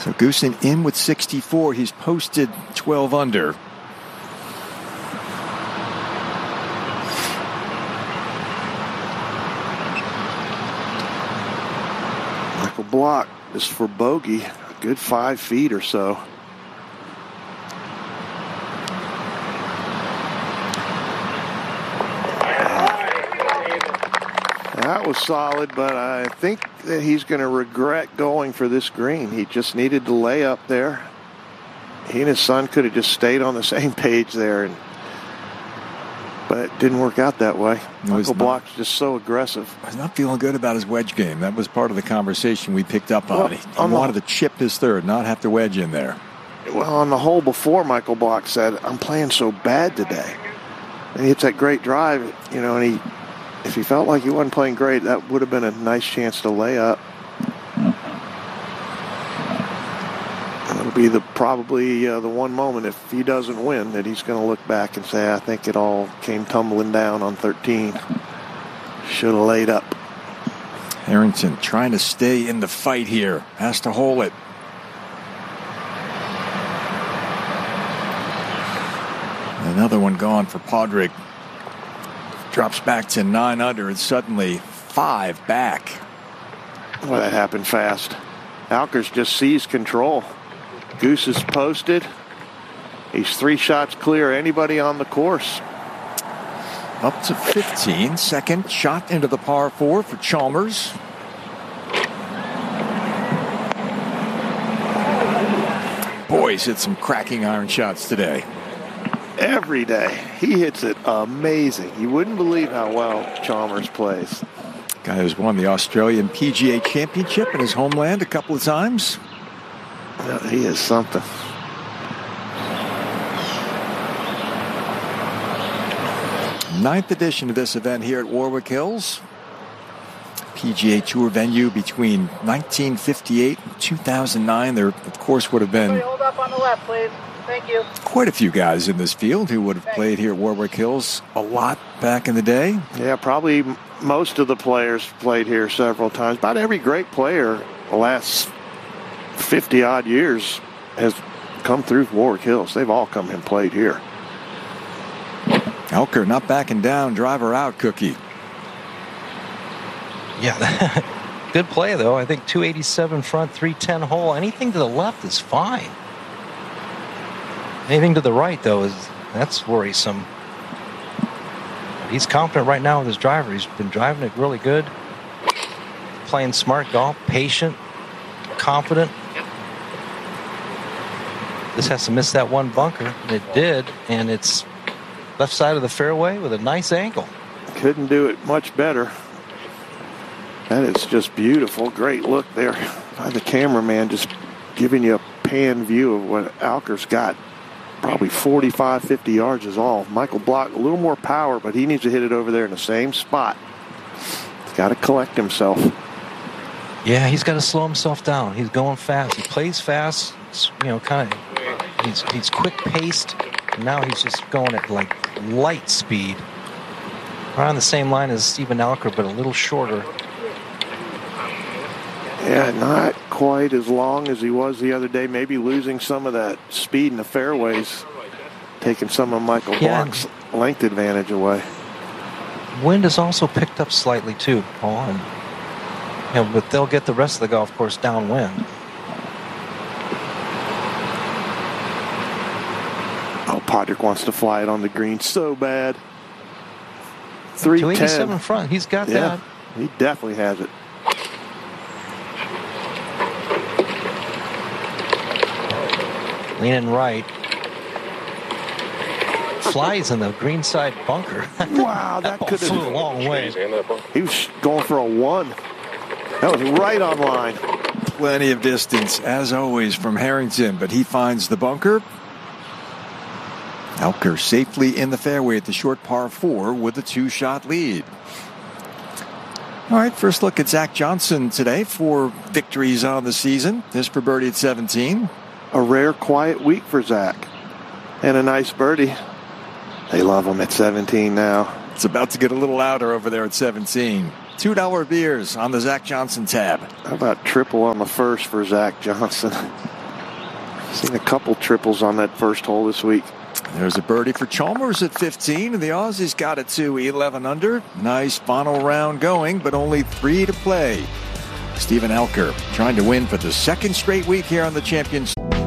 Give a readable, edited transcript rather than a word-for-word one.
So Goosen in with 64. He's posted 12 under. Michael Block is for bogey, a good 5 feet or so. That was solid, but I think that he's going to regret going for this green. He just needed to lay up there. He and his son could have just stayed on the same page there, but it didn't work out that way. Michael Block's just so aggressive. He's not feeling good about his wedge game. That was part of the conversation we picked up on. He wanted to chip his third, not have to wedge in there. Well, on the hole before, Michael Block said, "I'm playing so bad today." And he hits that great drive, and if he felt like he wasn't playing great, that would have been a nice chance to lay up. It'll be probably the one moment, if he doesn't win, that he's going to look back and say, I think it all came tumbling down on 13. Should have laid up. Harrington trying to stay in the fight here. Has to hole it. Another one gone for Padraig. Drops back to 9 under and suddenly 5 back. Well, that happened fast. Alkers just seized control. Goose is posted. He's 3 shots clear of anybody on the course. Up to 15. Second shot into the par 4 for Chalmers. Boys hit some cracking iron shots today. Every day. He hits it amazing. You wouldn't believe how well Chalmers plays. Guy who's won the Australian PGA Championship in his homeland a couple of times. Yeah, he is something. Ninth edition of this event here at Warwick Hills. PGA Tour venue between 1958 and 2009. There, of course, would have been hold up on the left, please. Thank you. Quite a few guys in this field who would have played here at Warwick Hills a lot back in the day. Yeah, probably most of the players played here several times. About every great player the last 50-odd years has come through Warwick Hills. They've all come and played here. Elker not backing down, driver out, Cookie. Yeah, good play, though. I think 287 front, 310 hole. Anything to the left is fine. Anything to the right, though, that's worrisome. He's confident right now with his driver. He's been driving it really good. Playing smart golf, patient, confident. This has to miss that one bunker. It did, and it's left side of the fairway with a nice angle. Couldn't do it much better. That is just beautiful. Great look there by the cameraman, just giving you a pan view of what Alker's got. Probably 45, 50 yards is all. Michael Block, a little more power, but he needs to hit it over there in the same spot. He's got to collect himself. Yeah, he's got to slow himself down. He's going fast. He plays fast. Kind of. He's quick-paced. And now he's just going at like light speed. Right on the same line as Steven Alker, but a little shorter. Yeah, not quite as long as he was the other day. Maybe losing some of that speed in the fairways, taking some of Michael Block's length advantage away. Wind has also picked up slightly too, Paul. But they'll get the rest of the golf course downwind. Oh, Padraig wants to fly it on the green so bad. 287 front. He's got that. He definitely has it. Leaning right. Flies in the green side bunker. Wow, that could have flew a long way. He was going for a 1. That was right on line. Plenty of distance, as always, from Harrington, but he finds the bunker. Elker safely in the fairway at the short par 4 with a 2-shot lead. All right, first look at Zach Johnson today. 4 victories on the season. This for birdie at 17. A rare quiet week for Zach. And a nice birdie. They love him at 17 now. It's about to get a little louder over there at 17. $2 beers on the Zach Johnson tab. How about triple on the first for Zach Johnson? Seen a couple triples on that first hole this week. There's a birdie for Chalmers at 15, and the Aussies got it to 11 under. Nice final round going, but only 3 to play. Stephen Alker trying to win for the second straight week here on the Champions.